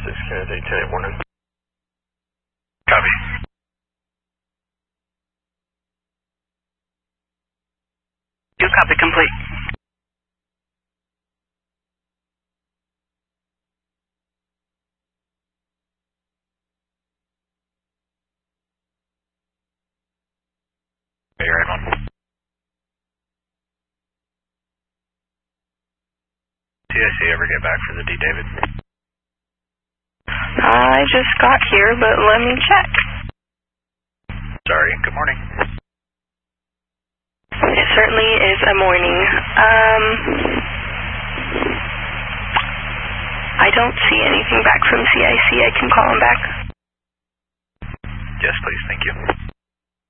6 Kennedy, 10-8 Copy. Do copy complete. You're right on. TIC ever get back for the D, David? I just got here, but let me check. Sorry, good morning. It certainly is a morning. I don't see anything back from CIC. I can call him back. Yes, please, thank you.